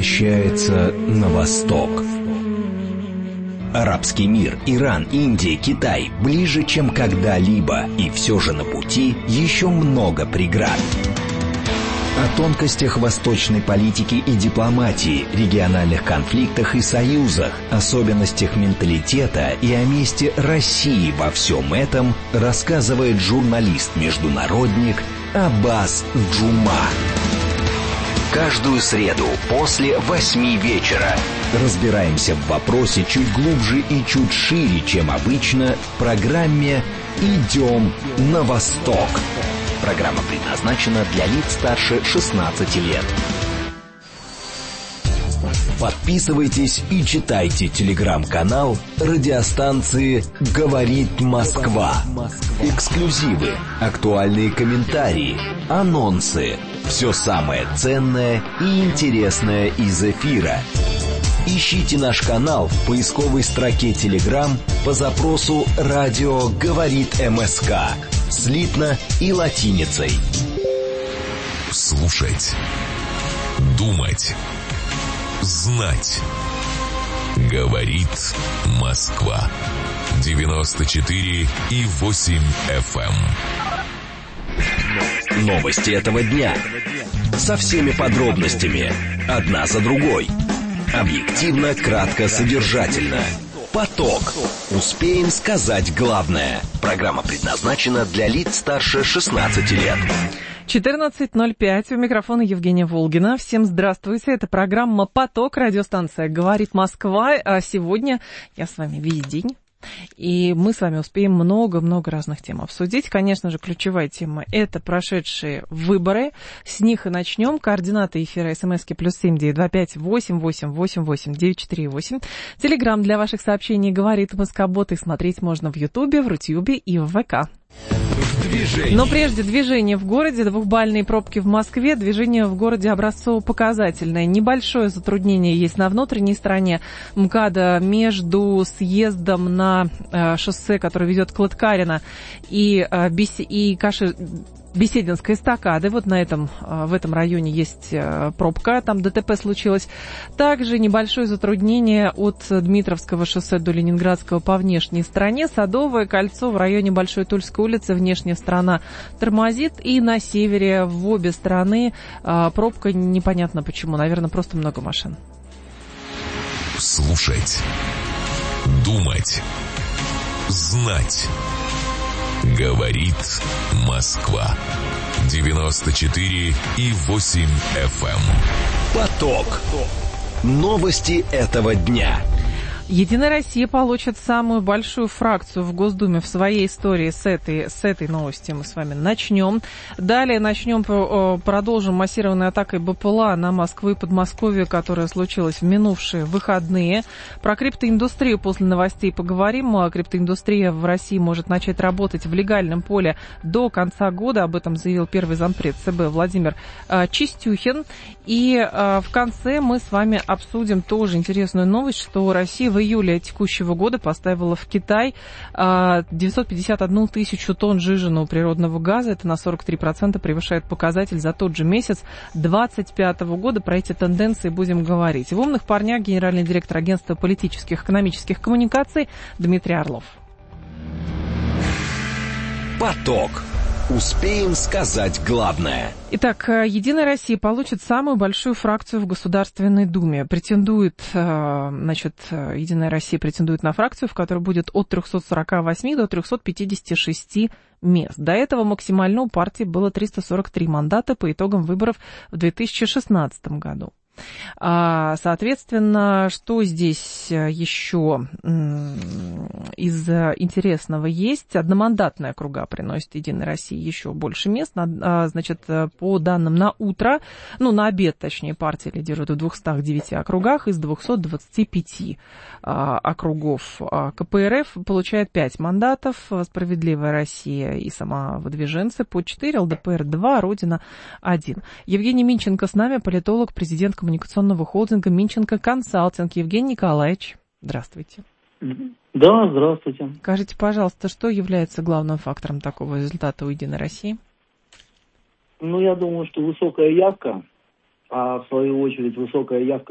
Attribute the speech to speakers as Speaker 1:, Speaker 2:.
Speaker 1: Смещается на восток. Арабский мир, Иран, Индия, Китай ближе, чем когда-либо, и все же на пути еще много преград. О тонкостях восточной политики и дипломатии, региональных конфликтах и союзах, особенностях менталитета и о месте России во всем этом рассказывает журналист-международник Аббас Джума. Каждую среду после 8 вечера разбираемся в вопросе чуть глубже и чуть шире, чем обычно, в программе «Идем на восток». Программа предназначена для лиц старше 16 лет. Подписывайтесь и читайте телеграм-канал радиостанции «Говорит Москва». Эксклюзивы, актуальные комментарии, анонсы. Все самое ценное и интересное из эфира. Ищите наш канал в поисковой строке Telegram по запросу «Радио говорит МСК» слитно и латиницей.
Speaker 2: Слушать, думать, знать. Говорит Москва. 94,8 FM.
Speaker 1: Новости этого дня. Со всеми подробностями. Одна за другой. Объективно, кратко, содержательно. Поток. Успеем сказать главное. Программа предназначена для лиц старше 16 лет.
Speaker 3: 14:05. У микрофона Евгения Волгина. Всем здравствуйте. Это программа «Поток». Радиостанция «Говорит Москва». А сегодня я с вами весь день. И мы с вами успеем много-много разных тем обсудить. Конечно же, ключевая тема – это прошедшие выборы. С них и начнем. Координаты эфира СМСки +7 925 88 88 948. Телеграм для ваших сообщений «Говорит Москобот». И смотреть можно в Ютубе, в Рутюбе и в ВК. Но прежде движение в городе, двухбальные пробки в Москве, движение в городе образцово-показательное. Небольшое затруднение есть на внутренней стороне МКАДа между съездом на шоссе, которое ведет к Лыткарино, и Бесединской эстакады. Вот в этом районе есть пробка, там ДТП случилось. Также небольшое затруднение от Дмитровского шоссе до Ленинградского по внешней стороне. Садовое кольцо в районе Большой Тульской улицы, внешняя сторона тормозит. И на севере в обе стороны пробка, непонятно почему, наверное, просто много машин.
Speaker 2: Слушать, думать, знать. Говорит Москва. 94,8 FM.
Speaker 1: Поток. Новости этого дня.
Speaker 3: Единая Россия получит самую большую фракцию в Госдуме в своей истории. С этой новости мы с вами начнем. Далее продолжим массированной атакой БПЛА на Москву и Подмосковье, которая случилась в минувшие выходные. Про криптоиндустрию после новостей поговорим. Криптоиндустрия в России может начать работать в легальном поле до конца года. Об этом заявил первый зампред ЦБ Владимир Чистюхин. И в конце мы с вами обсудим тоже интересную новость, что Россия в июле текущего года поставила в Китай 951 тысячу тонн сжиженного природного газа. Это на 43% превышает показатель за тот же месяц 2025 года. Про эти тенденции будем говорить. В «Умных парнях» генеральный директор агентства политических и экономических коммуникаций Дмитрий Орлов.
Speaker 1: Поток. Успеем сказать главное.
Speaker 3: Итак, «Единая Россия» получит самую большую фракцию в Государственной Думе. «Единая Россия» претендует на фракцию, в которой будет от 348 до 356 мест. До этого максимально у партии было 343 мандата по итогам выборов в 2016 году. Соответственно, что здесь еще из интересного есть? Одномандатные округа приносит «Единой России» еще больше мест. Значит, по данным на утро, на обед, точнее, партия лидирует в 209 округах из 225 округов. КПРФ получает 5 мандатов, «Справедливая Россия» и сама выдвиженцы по 4, ЛДПР 2, Родина 1. Евгений Минченко с нами, политолог, президент коммуникационного холдинга «Минченко Консалтинг». Евгений Николаевич, здравствуйте.
Speaker 4: Да, здравствуйте.
Speaker 3: Скажите, пожалуйста, что является главным фактором такого результата у «Единой России»?
Speaker 4: Я думаю, что высокая явка, а в свою очередь высокая явка